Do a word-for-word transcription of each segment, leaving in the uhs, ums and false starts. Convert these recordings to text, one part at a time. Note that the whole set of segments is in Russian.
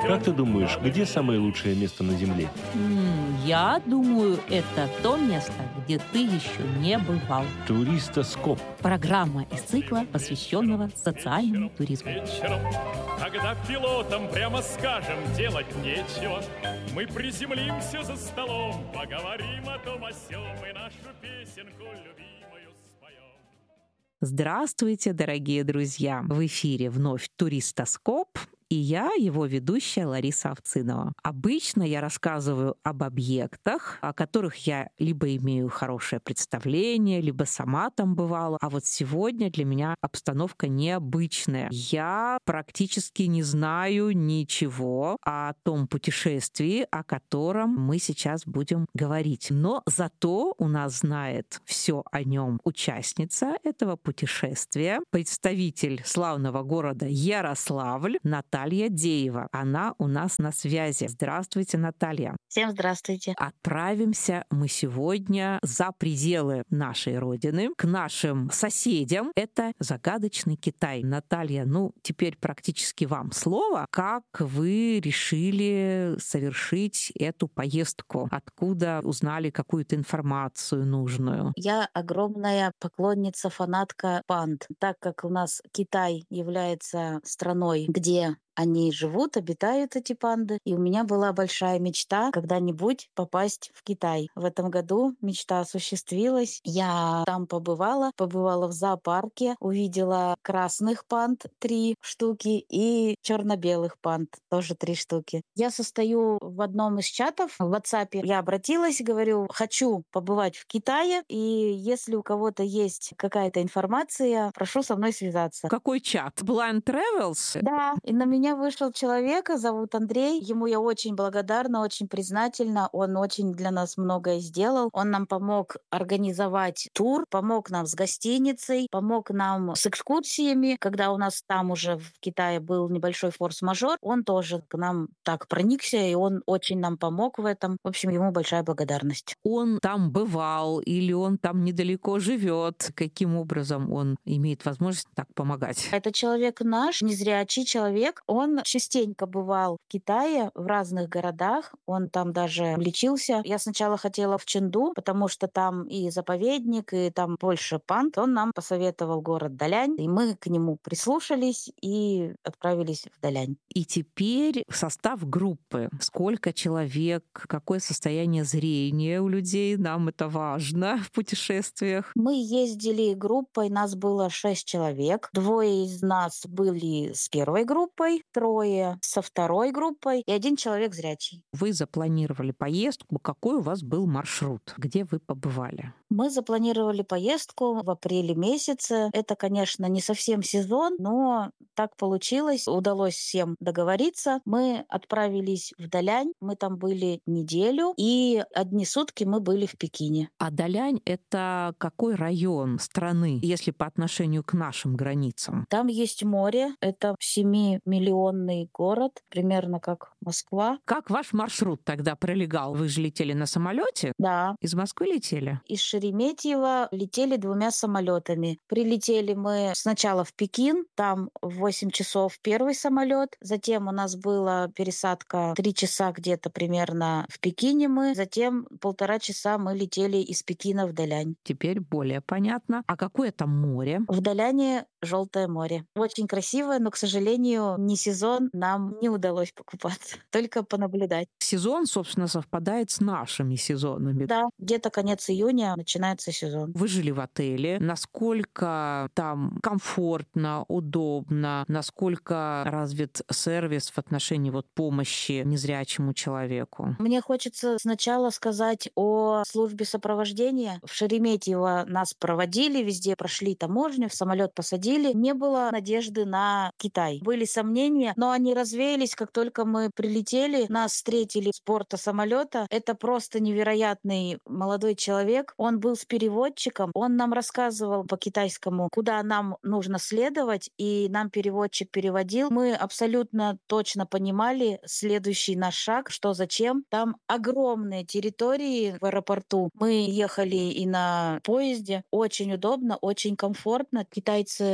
Как ты думаешь, где самое лучшее место на Земле? М, Я думаю, это то место, где ты еще не бывал. Туристоскоп. Программа из цикла, посвященного социальному туризму. Вечером, когда пилотам прямо скажем делать нечего, мы приземлимся за столом, поговорим о том о сём и нашу песенку любимую споем. Здравствуйте, дорогие друзья! В эфире вновь «Туристоскоп», и я, его ведущая Лариса Овцинова. Обычно я рассказываю об объектах, о которых я либо имею хорошее представление, либо сама там бывала. А вот сегодня для меня обстановка необычная. Я практически не знаю ничего о том путешествии, о котором мы сейчас будем говорить. Но зато у нас знает все о нем участница этого путешествия, представитель славного города Ярославль, Наталья Деева. Она у нас на связи. Здравствуйте, Наталья. Всем здравствуйте. Отправимся мы сегодня за пределы нашей родины, к нашим соседям. Это загадочный Китай. Наталья, ну, теперь практически вам слово. Как вы решили совершить эту поездку? Откуда узнали какую-то информацию нужную? Я огромная поклонница, фанатка панд. Так как у нас Китай является страной, где они живут, обитают, эти панды. И у меня была большая мечта когда-нибудь попасть в Китай. В этом году мечта осуществилась. Я там побывала, побывала в зоопарке, увидела красных панд три штуки и черно-белых панд тоже три штуки. Я состою в одном из чатов в WhatsApp. Я обратилась, говорю, хочу побывать в Китае, и если у кого-то есть какая-то информация, прошу со мной связаться. Какой чат? Blind Travels? Да, и на меня вышел человек, зовут Андрей. Ему я очень благодарна, очень признательна. Он очень для нас многое сделал. Он нам помог организовать тур, помог нам с гостиницей, помог нам с экскурсиями. Когда у нас там уже в Китае был небольшой форс-мажор, он тоже к нам так проникся, и он очень нам помог в этом. В общем, ему большая благодарность. Он там бывал или он там недалеко живет? Каким образом он имеет возможность так помогать? Это человек наш, незрячий человек. Он частенько бывал в Китае, в разных городах. Он там даже лечился. Я сначала хотела в Чэнду, потому что там и заповедник, и там больше панд. Он нам посоветовал город Далянь, и мы к нему прислушались и отправились в Далянь. И теперь состав группы. Сколько человек, какое состояние зрения у людей, нам это важно в путешествиях. Мы ездили группой, нас было шесть человек. Двое из нас были с первой группой, трое со второй группой и один человек зрячий. Вы запланировали поездку. Какой у вас был маршрут? Где вы побывали? Мы запланировали поездку в апреле месяце. Это, конечно, не совсем сезон, но так получилось. Удалось всем договориться. Мы отправились в Далянь. Мы там были неделю, и одни сутки мы были в Пекине. А Далянь — это какой район страны, если по отношению к нашим границам? Там есть море. Это семимиллионный город, примерно как Москва. Как ваш маршрут тогда пролегал? Вы же летели на самолете? Да. Из Москвы летели? Из Шереметьево летели двумя самолетами. Прилетели мы сначала в Пекин, там в восемь часов первый самолет, затем у нас была пересадка три часа где-то примерно в Пекине мы, затем полтора часа мы летели из Пекина в Далянь. Теперь более понятно. А какое там море? В Даляне Желтое море. Очень красивое, но, к сожалению, не сезон, нам не удалось покупаться, только понаблюдать. Сезон, собственно, совпадает с нашими сезонами. Да, где-то конец июня начинается сезон. Вы жили в отеле. Насколько там комфортно, удобно, насколько развит сервис в отношении вот помощи незрячему человеку? Мне хочется сначала сказать о службе сопровождения. В Шереметьево нас проводили, везде прошли таможню, в самолет посадили. Не было надежды на Китай. Были сомнения, но они развеялись, как только мы прилетели. Нас встретили с борта самолета. Это просто невероятный молодой человек. Он был с переводчиком. Он нам рассказывал по-китайскому, куда нам нужно следовать, и нам переводчик переводил. Мы абсолютно точно понимали следующий наш шаг, что зачем. Там огромные территории в аэропорту. Мы ехали и на поезде. Очень удобно, очень комфортно. Китайцы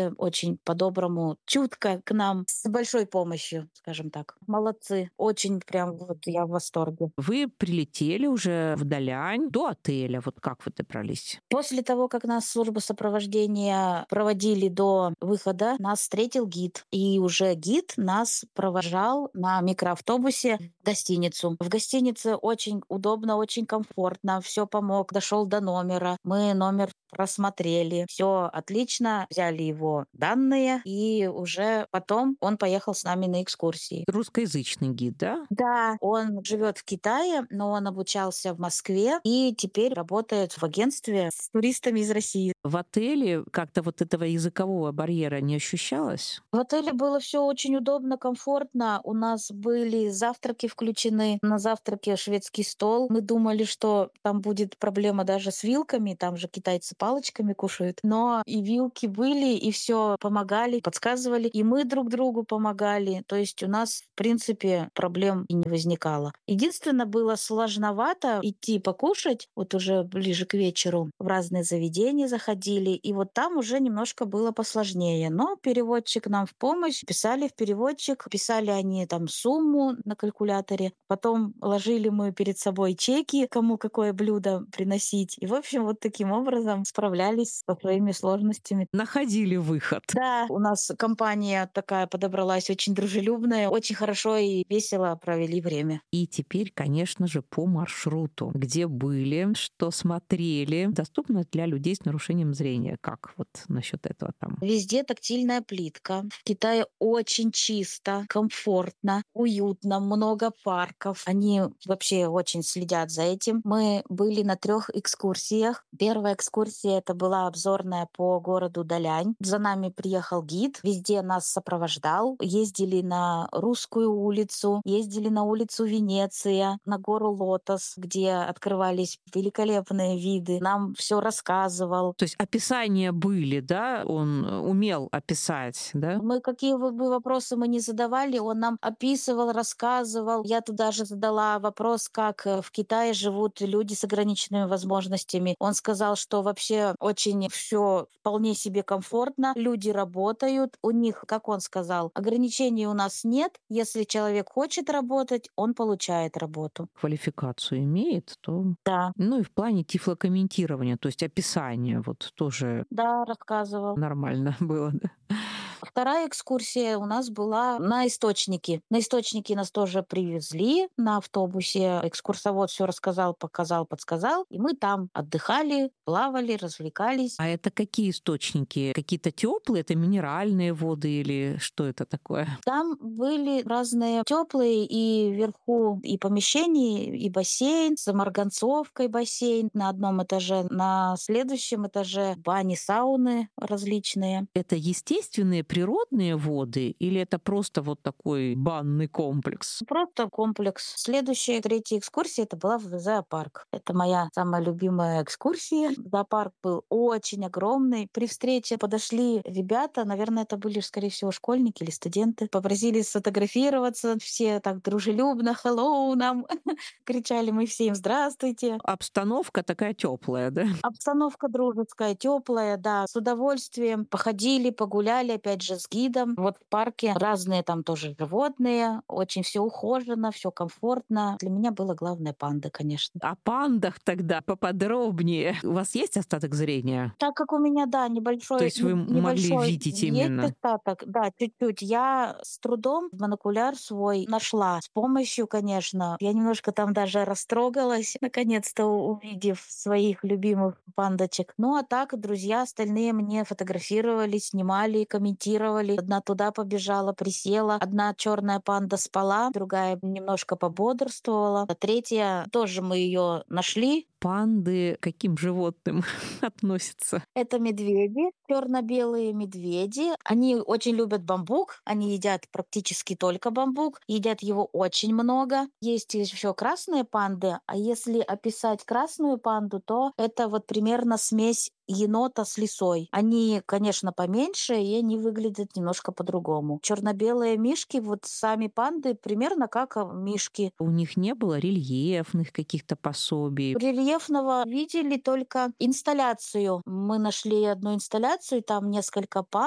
все очень по-доброму, чутко к нам, с большой помощью, скажем так. Молодцы. Очень прям вот я в восторге. Вы прилетели уже в Далянь до отеля. Вот как вы добрались? После того, как нас служба сопровождения проводили до выхода, нас встретил гид. И уже гид нас провожал на микроавтобусе в гостиницу. В гостинице очень удобно, очень комфортно. Все помог, дошел до номера. Мы номер просмотрели. Все отлично. Взяли его данные. И уже потом он поехал с нами на экскурсии. Русскоязычный гид, да? Да, он живет в Китае, но он обучался в Москве и теперь работает в агентстве с туристами из России. В отеле как-то вот этого языкового барьера не ощущалось? В отеле было все очень удобно, комфортно. У нас были завтраки включены. На завтраке шведский стол. Мы думали, что там будет проблема даже с вилками. Там же китайцы палочками кушают. Но и вилки были, и все помогали, подсказывали. И мы друг другу помогали. То есть у нас, в принципе, проблем и не возникало. Единственное, было сложновато идти покушать, вот уже ближе к вечеру, в разные заведения заходили, и вот там уже немножко было посложнее. Но переводчик нам в помощь, писали в переводчик, писали они там сумму на калькуляторе, потом ложили мы перед собой чеки, кому какое блюдо приносить. И, в общем, вот таким образом справлялись со своими сложностями. Находили выход. Да, у нас компания такая подобралась, очень дружелюбная, очень хорошо и весело провели время. И теперь, конечно же, по маршруту. Где были, что смотрели. Доступно для людей с нарушением зрения. Как вот насчет этого там? Везде тактильная плитка. В Китае очень чисто, комфортно, уютно, много парков. Они вообще очень следят за этим. Мы были на трех экскурсиях. Первая экскурсия это была обзорная по городу Далянь. За нами приехал гид, везде нас сопровождал. Ездили на Русскую улицу, ездили на улицу Венеция, на гору Лотос, где открывались великолепные виды. Нам все рассказывал. То есть описания были, да? Он умел описать, да? Мы какие бы вопросы мы не задавали, он нам описывал, рассказывал. Я туда же задала вопрос, как в Китае живут люди с ограниченными возможностями. Он сказал, что вообще очень все вполне себе комфортно, люди работают, у них, как он сказал, ограничений у нас нет. Если человек хочет работать, он получает работу. Квалификацию имеет, то... Да. Ну и в плане тифлокомментирования, то есть описания, вот тоже... Да, рассказывал. Нормально было, да? Вторая экскурсия у нас была на источники. На источники нас тоже привезли на автобусе. Экскурсовод все рассказал, показал, подсказал. И мы там отдыхали, плавали, развлекались. А это какие источники? Какие-то теплые? Это минеральные воды или что это такое? Там были разные теплые и вверху и помещения, и бассейн с марганцовкой бассейн на одном этаже. На следующем этаже бани, сауны различные. Это естественные природные воды или это просто вот такой банный комплекс? Просто комплекс. Следующая, третья экскурсия, это была в зоопарк. Это моя самая любимая экскурсия. Зоопарк был очень огромный. При встрече подошли ребята, наверное, это были, скорее всего, школьники или студенты, попросили сфотографироваться. Все так дружелюбно, hello нам, кричали мы все им здравствуйте. Обстановка такая теплая, да? Обстановка дружеская, теплая, да, с удовольствием. Походили, погуляли, опять же, с гидом. Вот в парке разные там тоже животные, очень все ухожено, все комфортно. Для меня было главное панда, конечно. О пандах тогда поподробнее. У вас есть остаток зрения? Так как у меня, да, небольшой... То есть вы небольшой, могли видеть именно? Есть остаток, да, чуть-чуть. Я с трудом монокуляр свой нашла. С помощью, конечно. Я немножко там даже растрогалась, наконец-то увидев своих любимых пандочек. Ну а так, друзья остальные мне фотографировали, снимали, комментировали. Одна туда побежала, присела. Одна черная панда спала, другая немножко пободрствовала. А третья тоже мы ее нашли. Панды к каким животным относятся? Это медведи, черно-белые медведи. Они очень любят бамбук. Они едят практически только бамбук. Едят его очень много. Есть еще красные панды. А если описать красную панду, то это вот примерно смесь енота с лисой. Они, конечно, поменьше, и они выглядят немножко по-другому. Черно-белые мишки, вот сами панды, примерно как мишки. У них не было рельефных каких-то пособий? Рельефного видели только инсталляцию. Мы нашли одну инсталляцию, там несколько панд,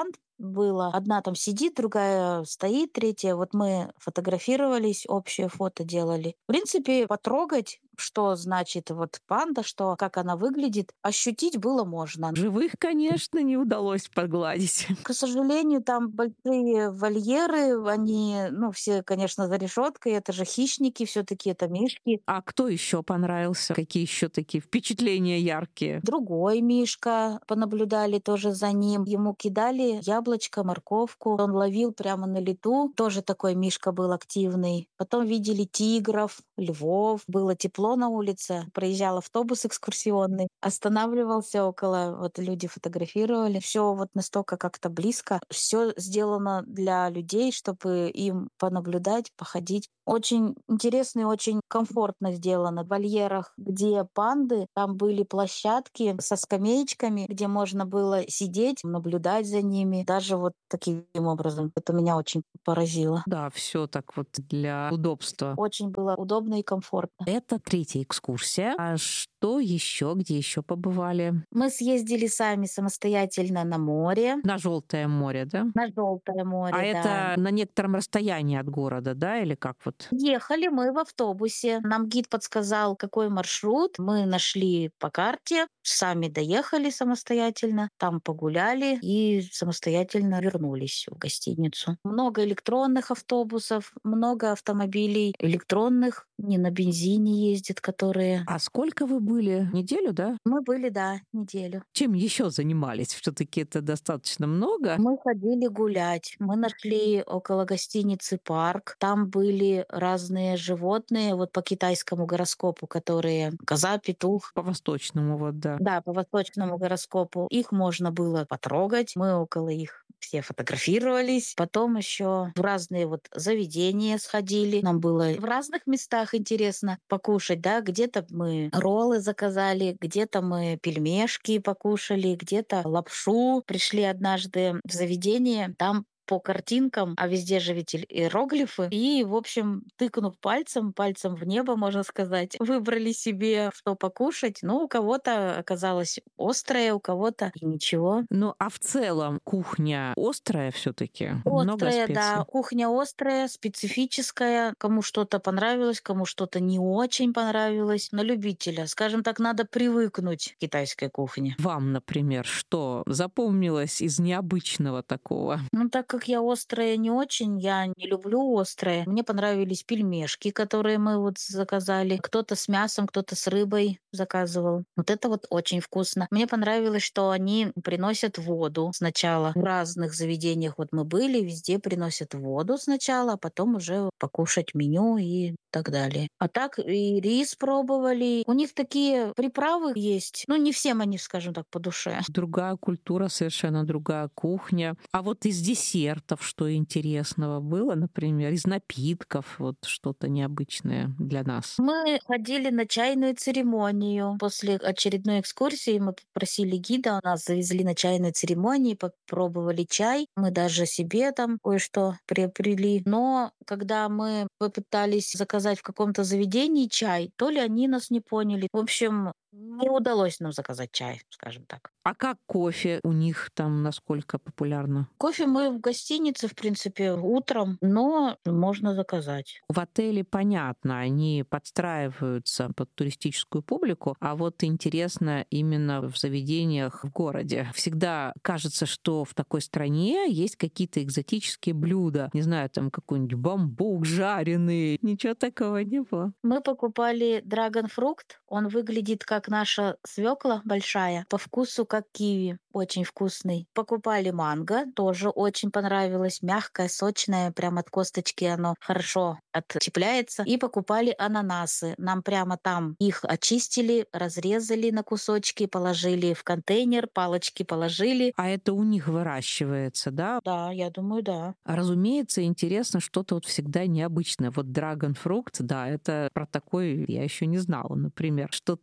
было. Одна там сидит, другая стоит, третья. Вот мы фотографировались, общее фото делали. В принципе, потрогать, что значит вот панда, что, как она выглядит, ощутить было можно. Живых, конечно, не удалось погладить. К сожалению, там большие вольеры, они, ну, все, конечно, за решеткой, это же хищники, все-таки это мишки. А кто еще понравился? Какие еще такие впечатления яркие? Другой мишка, понаблюдали тоже за ним. Ему кидали яблочко, морковку. Он ловил прямо на лету. Тоже такой мишка был активный. Потом видели тигров, львов. Было тепло на улице. Проезжал автобус экскурсионный. Останавливался около, вот люди фотографировали. Все вот настолько как-то близко. Все сделано для людей, чтобы им понаблюдать, походить. Очень интересно и очень комфортно сделано. В вольерах, где панды, там были площадки со скамеечками, где можно было сидеть, наблюдать за ними. Даже вот таким образом. Это меня очень поразило. Да, все так вот для удобства. Очень было удобно и комфортно. Это третья экскурсия. А что еще? Где еще побывали? Мы съездили сами самостоятельно на море. На Желтое море, да? На Желтое море, А да. это на некотором расстоянии от города, да, или как вот? Ехали мы в автобусе. Нам гид подсказал, какой маршрут. Мы нашли по карте, сами доехали самостоятельно, там погуляли и самостоятельно вернулись в гостиницу. Много электронных автобусов, много автомобилей электронных, не на бензине ездят, которые... А сколько вы были? Неделю, да? Мы были, да, неделю. Чем еще занимались? Все-таки это достаточно много. Мы ходили гулять. Мы нашли около гостиницы парк. Там были разные животные, вот по китайскому гороскопу, которые коза, петух. По восточному, вот, да. Да, по восточному гороскопу. Их можно было потрогать. Мы около их все фотографировались. Потом еще в разные вот заведения сходили. Нам было в разных местах интересно покушать, да. Где-то мы роллы заказали, где-то мы пельмешки покушали, где-то лапшу. Пришли однажды в заведение, там по картинкам, а везде же ведь иероглифы. И, в общем, тыкнув пальцем, пальцем в небо, можно сказать, выбрали себе, что покушать. Ну, у кого-то оказалось острое, у кого-то и ничего. Ну, а в целом кухня острая все-таки? Много Острая, специй? да. Кухня острая, специфическая. Кому что-то понравилось, кому что-то не очень понравилось. На любителя. Скажем так, надо привыкнуть к китайской кухне. Вам, например, что запомнилось из необычного такого? Ну, так как я острая не очень, я не люблю острое. Мне понравились пельмешки, которые мы вот заказали. Кто-то с мясом, кто-то с рыбой заказывал. Вот это вот очень вкусно. Мне понравилось, что они приносят воду сначала. В разных заведениях вот мы были, везде приносят воду сначала, а потом уже покушать меню и так далее. А так и рис пробовали. У них такие приправы есть. Ну, не всем они, скажем так, по душе. Другая культура, совершенно другая кухня. А вот из десертов что интересного было, например, из напитков, вот что-то необычное для нас? Мы ходили на чайную церемонию. После очередной экскурсии мы попросили гида, нас завезли на чайную церемонию, попробовали чай. Мы даже себе там кое-что приобрели. Но когда мы попытались заказать в каком-то заведении чай, то ли они нас не поняли. В общем, не удалось нам заказать чай, скажем так. А как кофе у них там, насколько популярно? Кофе мы в гостинице, в принципе, утром, но можно заказать. В отеле понятно, они подстраиваются под туристическую публику, а вот интересно именно в заведениях в городе. Всегда кажется, что в такой стране есть какие-то экзотические блюда. Не знаю, там какой-нибудь бамбук жареный. Ничего такого не было. Мы покупали драгонфрукт. Он выглядит как наша свекла большая, по вкусу как киви. Очень вкусный. Покупали манго, тоже очень понравилось. Мягкое, сочное, прям от косточки оно хорошо отцепляется. И покупали ананасы. Нам прямо там их очистили, разрезали на кусочки, положили в контейнер, палочки положили. А это у них выращивается, да? Да, я думаю, да. Разумеется, интересно что-то вот всегда необычное. Вот драгонфрукт, да, это про такой я еще не знала, например. Что-то еще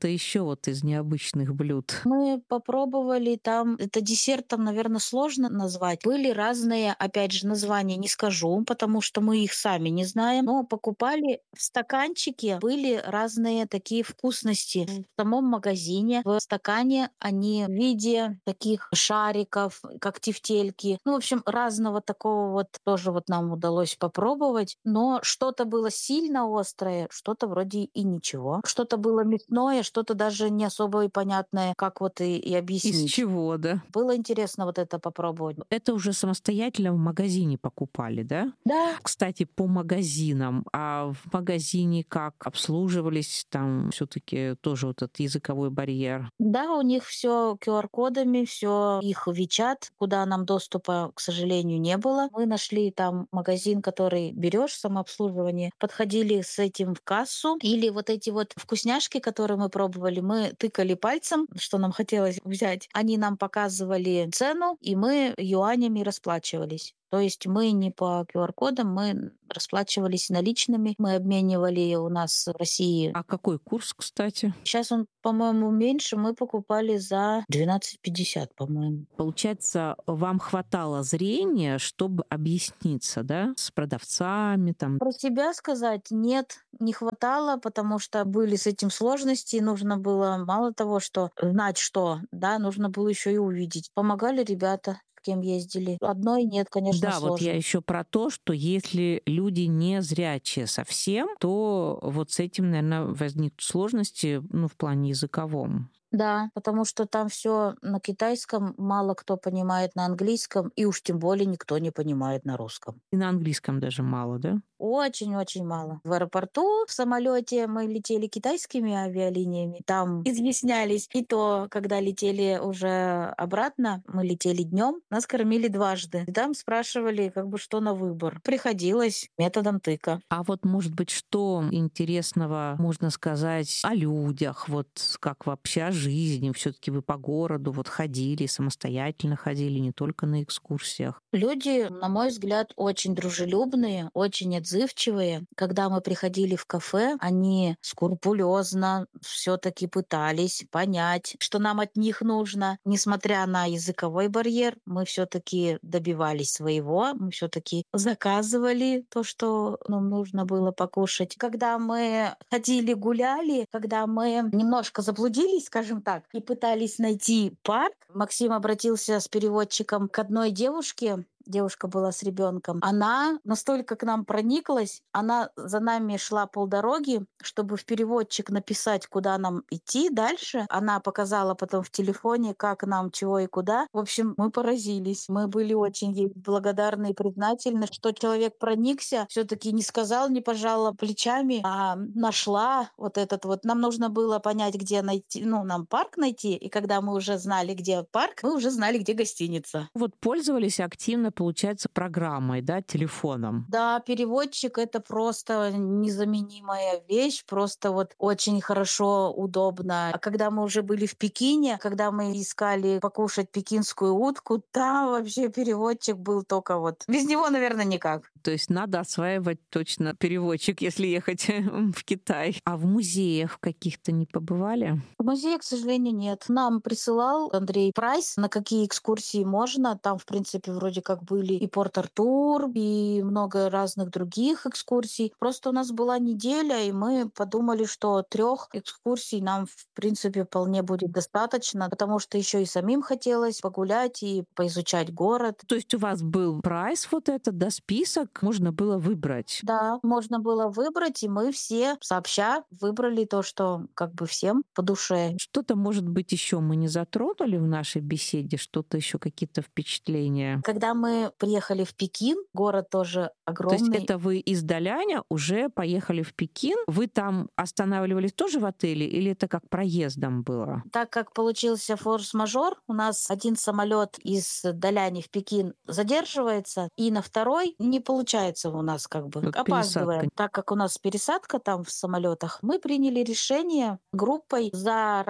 вот из необычных блюд? Мы попробовали там, это десертом, наверное, сложно назвать. Были разные, опять же, названия не скажу, потому что мы их сами не знаем, но покупали в стаканчике, были разные такие вкусности в самом магазине. В стакане они в виде таких шариков, как тефтельки. Ну, в общем, разного такого вот тоже вот нам удалось попробовать. Но что-то было сильно острое, что-то вроде и ничего. Что-то было мясное, что-то даже не особо и понятное, как вот и, и объяснить. Из чего, да? Было интересно вот это попробовать. Это уже самостоятельно в магазине покупали, да? Да. Кстати, по магазинам. А в магазине как обслуживались? Там все-таки тоже вот этот языковой барьер. Да, у них все ку ар-кодами, все их Вичат, куда нам доступа, к сожалению, не было. Мы нашли там магазин, который берешь самообслуживание, подходили с этим в кассу, или вот эти вот вкусняшки, которые мы пробовали, мы тыкали пальцем, что нам хотелось взять. Они нам показывали цену, и мы юанями расплачивались. То есть мы не по ку ар-кодам, мы расплачивались наличными, мы обменивали у нас в России. А какой курс, кстати? Сейчас он, по-моему, меньше, мы покупали за двенадцать пятьдесят, по-моему. Получается, вам хватало зрения, чтобы объясниться, да, с продавцами там? Про себя сказать нет, не хватало, потому что были с этим сложности, нужно было мало того, что знать что, да, нужно было еще и увидеть. Помогали ребята, с кем ездили. Одной нет, конечно, Да, сложно. вот я еще про то, что если люди не зрячие совсем, то вот с этим, наверное, возникнут сложности, ну, в плане языковом. Да, потому что там все на китайском, мало кто понимает на английском, и уж тем более никто не понимает на русском. И на английском даже мало, да? Очень-очень мало. В аэропорту, в самолете мы летели китайскими авиалиниями, там изъяснялись. И то, когда летели уже обратно, мы летели днем, нас кормили дважды. И там спрашивали, как бы, что на выбор. Приходилось методом тыка. А вот, может быть, что интересного можно сказать о людях, вот как вообще о жизни? Все-таки вы по городу вот ходили, самостоятельно ходили, не только на экскурсиях. Люди, на мой взгляд, очень дружелюбные, очень отзывчивые. Когда мы приходили в кафе, они скрупулезно все-таки пытались понять, что нам от них нужно. Несмотря на языковой барьер, мы все-таки добивались своего, мы все-таки заказывали то, что нам нужно было покушать. Когда мы ходили, гуляли, когда мы немножко заблудились, скажем так, и пытались найти парк, Максим обратился с переводчиком к одной девушке, девушка была с ребенком. Она настолько к нам прониклась, она за нами шла полдороги, чтобы в переводчик написать, куда нам идти дальше. Она показала потом в телефоне, как нам, чего и куда. В общем, мы поразились. Мы были очень ей благодарны и признательны, что человек проникся, все-таки не сказал, не пожала плечами, а нашла вот этот вот. Нам нужно было понять, где найти, ну, нам парк найти, и когда мы уже знали, где парк, мы уже знали, где гостиница. Вот пользовались активно, получается, программой, да, телефоном. Да, переводчик — это просто незаменимая вещь, просто вот очень хорошо, удобно. А когда мы уже были в Пекине, когда мы искали покушать пекинскую утку, там вообще переводчик был только вот. Без него, наверное, никак. То есть надо осваивать точно переводчик, если ехать в Китай. А в музеях каких-то не побывали? В музее, к сожалению, нет. Нам присылал Андрей прайс, на какие экскурсии можно. Там, в принципе, вроде как были и Порт-Артур, и много разных других экскурсий. Просто у нас была неделя, и мы подумали, что трех экскурсий нам, в принципе, вполне будет достаточно, потому что еще и самим хотелось погулять и поизучать город. То есть у вас был прайс вот этот, да, список, можно было выбрать? Да, можно было выбрать, и мы все сообща выбрали то, что как бы всем по душе. Что-то, может быть, еще мы не затронули в нашей беседе, что-то еще, какие-то впечатления? Когда мы приехали в Пекин, город тоже огромный. То есть это вы из Даляня уже поехали в Пекин? Вы там останавливались тоже в отеле или это как проездом было? Так как получился форс-мажор, у нас один самолет из Даляни в Пекин задерживается, и на второй не получается у нас как бы Вот опаздываем. пересадка. Так как у нас пересадка там в самолетах, мы приняли решение группой заранее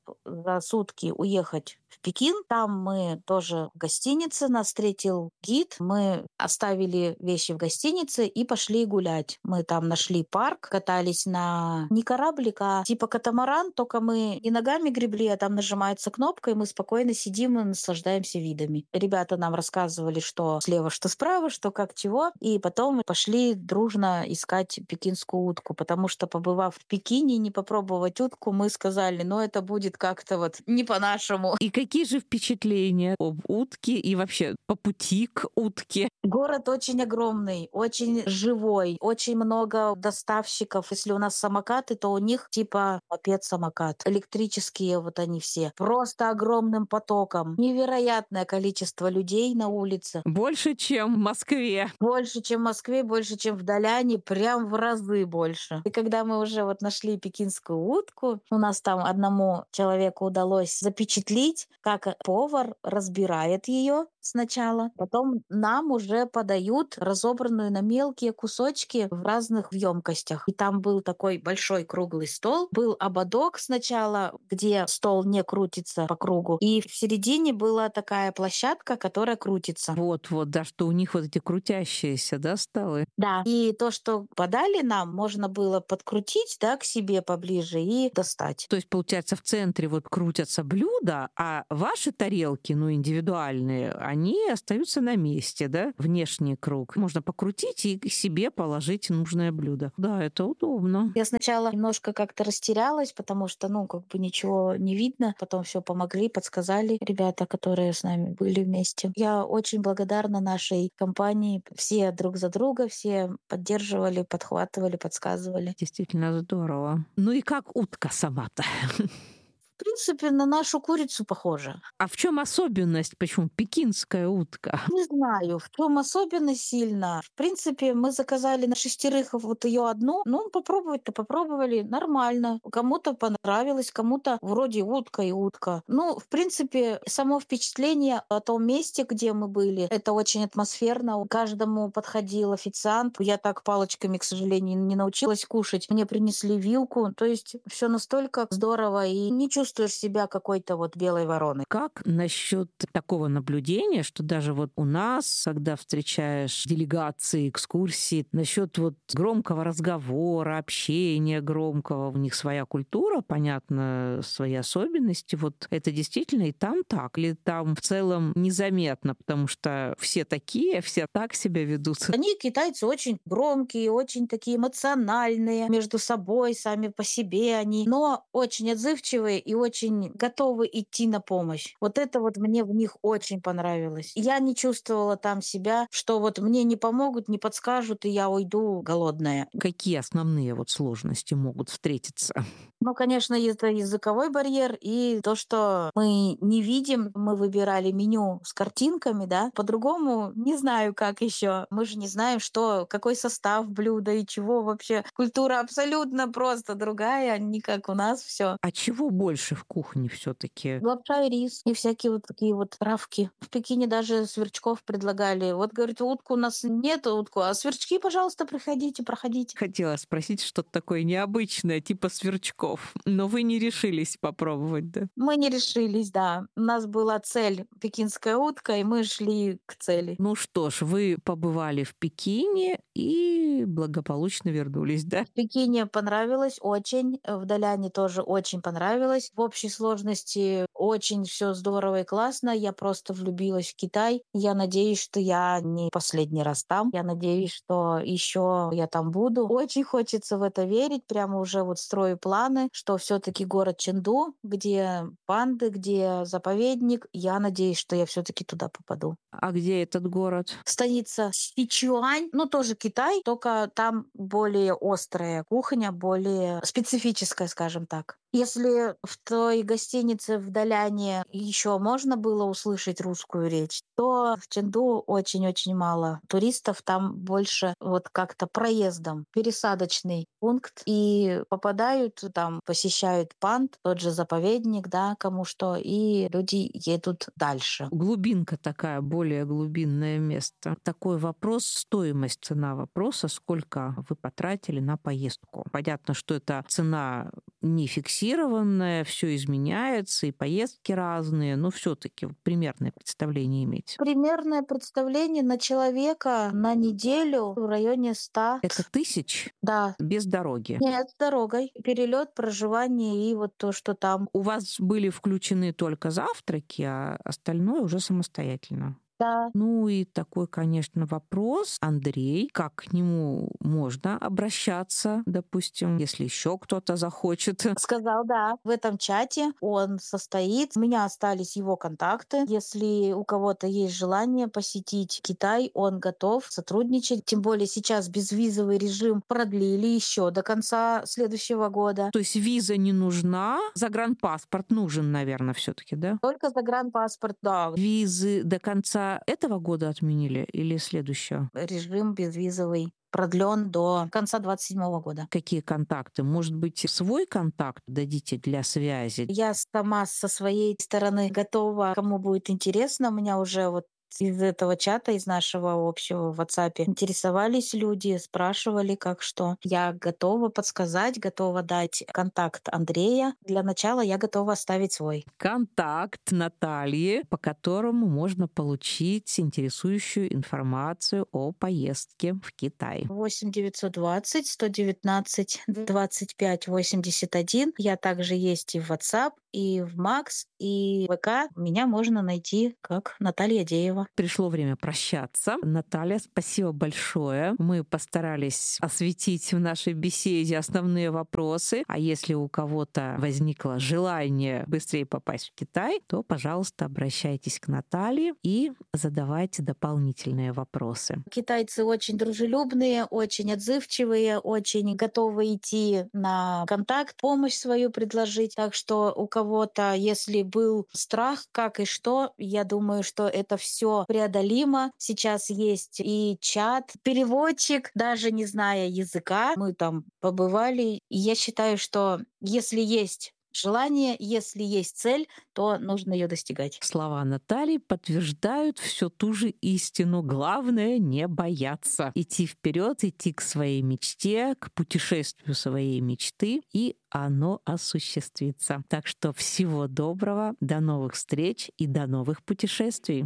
за сутки уехать в Пекин. Там мы тоже в гостинице, нас встретил гид. Мы оставили вещи в гостинице и пошли гулять. Мы там нашли парк, катались на не кораблик, а типа катамаран, только мы не ногами гребли, а там нажимается кнопка, и мы спокойно сидим и наслаждаемся видами. Ребята нам рассказывали, что слева, что справа, что как чего. И потом мы пошли дружно искать пекинскую утку, потому что, побывав в Пекине, не попробовать утку, мы сказали, ну это будет как-то вот не по-нашему. И какие же впечатления об утке и вообще по пути к утке? Город очень огромный, очень живой, очень много доставщиков. Если у нас самокаты, то у них типа мопед-самокат. Электрические вот они все. Просто огромным потоком. Невероятное количество людей на улице. Больше, чем в Москве. Больше, чем в Москве, больше, чем в Даляне, прям в разы больше. И когда мы уже вот нашли пекинскую утку, у нас там одному человеку удалось запечатлить, как повар разбирает ее сначала, потом нам уже подают разобранную на мелкие кусочки в разных емкостях. И там был такой большой круглый стол, был ободок сначала, где стол не крутится по кругу, и в середине была такая площадка, которая крутится. Вот-вот, да, что у них вот эти крутящиеся, да, столы? Да, и то, что подали нам, можно было подкрутить, да, к себе поближе и достать. То есть, получается, в центре вот крутятся блюда, а ваши тарелки, ну, индивидуальные, они остаются на месте, да, внешний круг. Можно покрутить и к себе положить нужное блюдо. Да, это удобно. Я сначала немножко как-то растерялась, потому что, ну, как бы ничего не видно. Потом все помогли, подсказали ребята, которые с нами были вместе. Я очень благодарна нашей компании. Все друг за друга, все поддерживали, подхватывали, подсказывали. Действительно здорово. Ну и как утка сама-то? В принципе, на нашу курицу похожа. А в чем особенность? Почему пекинская утка? Не знаю, в чем особенно сильно. В принципе, мы заказали на шестерых вот ее одну. Ну, попробовать-то попробовали. Нормально. Кому-то понравилось, кому-то вроде утка и утка. Ну, в принципе, само впечатление о том месте, где мы были, это очень атмосферно. Каждому подходил официант. Я так палочками, к сожалению, не научилась кушать. Мне принесли вилку. То есть все настолько здорово и не чувствую чувствуешь себя какой-то вот белой вороной. Как насчет такого наблюдения, что даже вот у нас, когда встречаешь делегации, экскурсии, насчет вот громкого разговора, общения громкого, у них своя культура, понятно, свои особенности, вот это действительно и там так, или там в целом незаметно, потому что все такие, все так себя ведут? Они, китайцы, очень громкие, очень такие эмоциональные между собой, сами по себе они, но очень отзывчивые и очень готовы идти на помощь. Вот это вот мне в них очень понравилось. Я не чувствовала там себя, что вот мне не помогут, не подскажут, и я уйду голодная. Какие основные вот сложности могут встретиться? Ну, конечно, это языковой барьер и то, что мы не видим. Мы выбирали меню с картинками, да. По-другому не знаю, как еще. Мы же не знаем, что, какой состав блюда и чего вообще. Культура абсолютно просто другая, не как у нас все. А чего больше в кухне все-таки? Лапша и рис, и всякие вот такие вот травки. В Пекине даже сверчков предлагали. Вот, говорит, утку у нас нет, утку, а сверчки, пожалуйста, приходите, проходите. Хотела спросить что-то такое необычное, типа сверчков. Но вы не решились попробовать, да? Мы не решились, да. У нас была цель пекинская утка, и мы шли к цели. Ну что ж, вы побывали в Пекине и благополучно вернулись, да? В Пекине понравилось очень, в Даляне тоже очень понравилось. В общей сложности очень все здорово и классно. Я просто влюбилась в Китай. Я надеюсь, что я не последний раз там. Я надеюсь, что еще я там буду. Очень хочется в это верить. Прямо уже вот строю планы, что все-таки город Чэнду, где панды, где заповедник. Я надеюсь, что я все-таки туда попаду. А где этот город? Станица Сичуань, ну тоже Китай, только там более острая кухня, более специфическая, скажем так. Если в той гостинице в Даляне еще можно было услышать русскую речь, то в Чэнду очень-очень мало туристов, там больше вот как-то проездом, пересадочный пункт, и попадают там, посещают панд, тот же заповедник, да, кому что, и люди едут дальше. Глубинка такая, более глубинное место. Такой вопрос, стоимость, цена вопроса, сколько вы потратили на поездку. Понятно, что это цена не фиксированное, все изменяется, и поездки разные, но все-таки примерное представление иметь. Примерное представление на человека на неделю в районе ста. Это тысяч? Да. Без дороги? Нет, с дорогой. Перелет, проживание и вот то, что там. У вас были включены только завтраки, а остальное уже самостоятельно? Да. Ну и такой, конечно, вопрос. Андрей, как к нему можно обращаться, допустим, если еще кто-то захочет? Сказал, да. В этом чате он состоит. У меня остались его контакты. Если у кого-то есть желание посетить Китай, он готов сотрудничать. Тем более сейчас безвизовый режим продлили еще до конца следующего года. То есть виза не нужна, загранпаспорт нужен, наверное, все-таки, да? Только загранпаспорт, да. Визы до конца этого года отменили или следующего? Режим безвизовый продлен до конца двадцать седьмого года. Какие контакты? Может быть, свой контакт дадите для связи? Я сама со своей стороны готова, кому будет интересно. У меня уже вот из этого чата, из нашего общего в WhatsApp интересовались люди, спрашивали, как что. Я готова подсказать, готова дать контакт Андрея. Для начала я готова оставить свой. Контакт Натальи, по которому можно получить интересующую информацию о поездке в Китай. восемь девятьсот двадцать сто девятнадцать двадцать пять восемьдесят один. Я также есть и в WhatsApp, и в Макс, и в ВК. Меня можно найти как Наталья Деева. Пришло время прощаться. Наталья, спасибо большое. Мы постарались осветить в нашей беседе основные вопросы. А если у кого-то возникло желание быстрее попасть в Китай, то, пожалуйста, обращайтесь к Наталье и задавайте дополнительные вопросы. Китайцы очень дружелюбные, очень отзывчивые, очень готовы идти на контакт, помощь свою предложить. Так что у кого-то, если был страх, как и что, я думаю, что это все преодолимо. Сейчас есть и чат, переводчик, даже не зная языка. Мы там побывали. И я считаю, что если есть желание, если есть цель, то нужно ее достигать. Слова Натальи подтверждают всю ту же истину. Главное — не бояться. Идти вперед, идти к своей мечте, к путешествию своей мечты, и оно осуществится. Так что всего доброго, до новых встреч и до новых путешествий.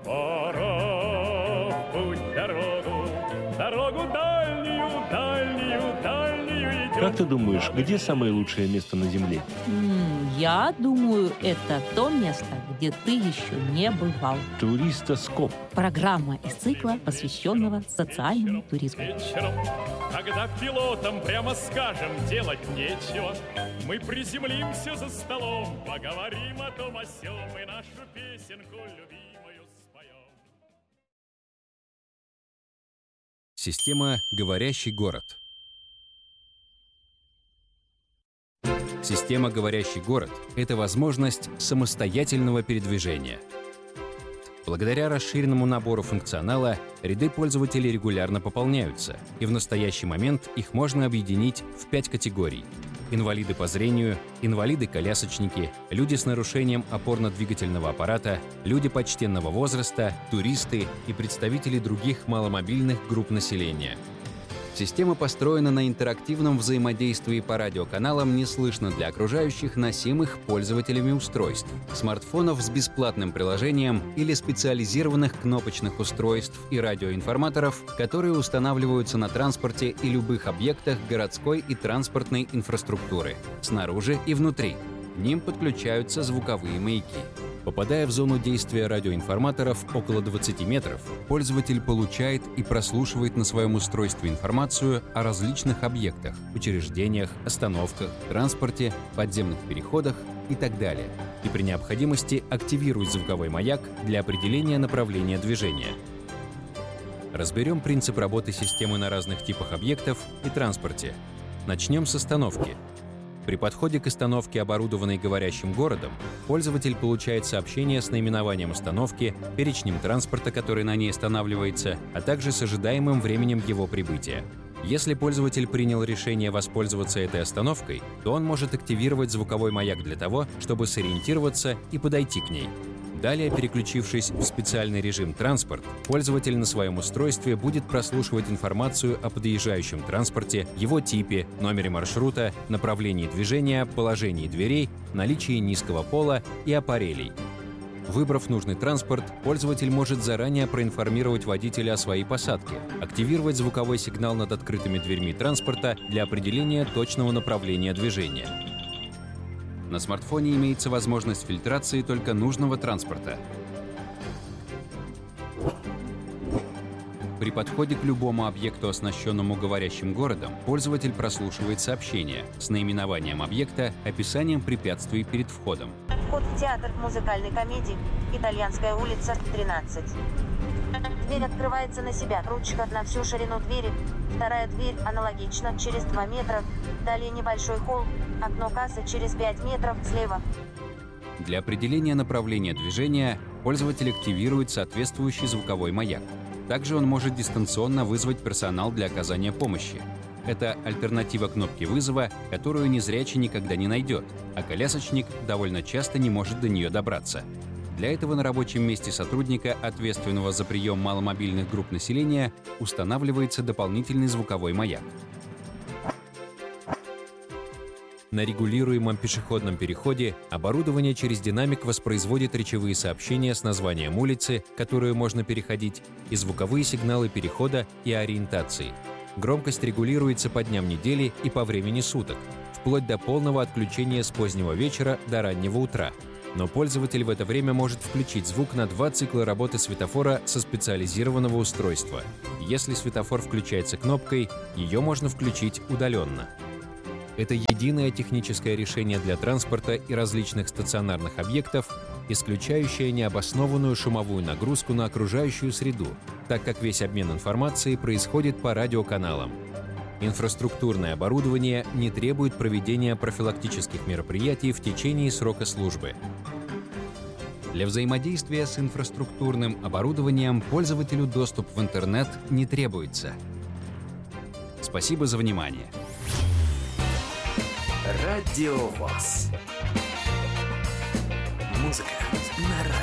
Пора в путь дорогу, дорогу дальнюю, дальнюю, дальнюю идем. Как ты думаешь, где самое лучшее место на Земле? М, Я думаю, это то место, где ты еще не бывал. Туристоскоп. Программа из цикла, посвященного социальному туризму. Вечером, когда пилотам прямо скажем делать нечего, мы приземлимся за столом, поговорим о том о сём и нашу песенку любимую споем. Система «Говорящий город». Система «Говорящий город» — это возможность самостоятельного передвижения. Благодаря расширенному набору функционала ряды пользователей регулярно пополняются, и в настоящий момент их можно объединить в пять категорий: инвалиды по зрению, инвалиды-колясочники, люди с нарушением опорно-двигательного аппарата, люди почтенного возраста, туристы и представители других маломобильных групп населения. Система построена на интерактивном взаимодействии по радиоканалам «Не слышно для окружающих», носимых пользователями устройств, смартфонов с бесплатным приложением или специализированных кнопочных устройств и радиоинформаторов, которые устанавливаются на транспорте и любых объектах городской и транспортной инфраструктуры, снаружи и внутри. К ним подключаются звуковые маяки. Попадая в зону действия радиоинформаторов около двадцати метров, пользователь получает и прослушивает на своем устройстве информацию о различных объектах, учреждениях, остановках, транспорте, подземных переходах и так далее. И при необходимости активирует звуковой маяк для определения направления движения. Разберем принцип работы системы на разных типах объектов и транспорте. Начнем с остановки. При подходе к остановке, оборудованной говорящим городом, пользователь получает сообщение с наименованием остановки, перечнем транспорта, который на ней останавливается, а также с ожидаемым временем его прибытия. Если пользователь принял решение воспользоваться этой остановкой, то он может активировать звуковой маяк для того, чтобы сориентироваться и подойти к ней. Далее, переключившись в специальный режим «Транспорт», пользователь на своем устройстве будет прослушивать информацию о подъезжающем транспорте, его типе, номере маршрута, направлении движения, положении дверей, наличии низкого пола и аппарелей. Выбрав нужный транспорт, пользователь может заранее проинформировать водителя о своей посадке, активировать звуковой сигнал над открытыми дверьми транспорта для определения точного направления движения. На смартфоне имеется возможность фильтрации только нужного транспорта. При подходе к любому объекту, оснащенному говорящим городом, пользователь прослушивает сообщение с наименованием объекта, описанием препятствий перед входом. Вход в театр музыкальной комедии «Итальянская улица, тринадцать». Дверь открывается на себя, ручка на всю ширину двери. Вторая дверь аналогично, через два метра. Далее небольшой холл, окно кассы через пять метров слева. Для определения направления движения пользователь активирует соответствующий звуковой маяк. Также он может дистанционно вызвать персонал для оказания помощи. Это альтернатива кнопки вызова, которую незрячий никогда не найдет, а колясочник довольно часто не может до нее добраться. Для этого на рабочем месте сотрудника, ответственного за прием маломобильных групп населения, устанавливается дополнительный звуковой маяк. На регулируемом пешеходном переходе оборудование через динамик воспроизводит речевые сообщения с названием улицы, которую можно переходить, и звуковые сигналы перехода и ориентации. Громкость регулируется по дням недели и по времени суток, вплоть до полного отключения с позднего вечера до раннего утра. Но пользователь в это время может включить звук на два цикла работы светофора со специализированного устройства. Если светофор включается кнопкой, ее можно включить удаленно. Это единое техническое решение для транспорта и различных стационарных объектов, исключающее необоснованную шумовую нагрузку на окружающую среду, так как весь обмен информацией происходит по радиоканалам. Инфраструктурное оборудование не требует проведения профилактических мероприятий в течение срока службы. Для взаимодействия с инфраструктурным оборудованием пользователю доступ в интернет не требуется. Спасибо за внимание. Радиовоз. Музыка на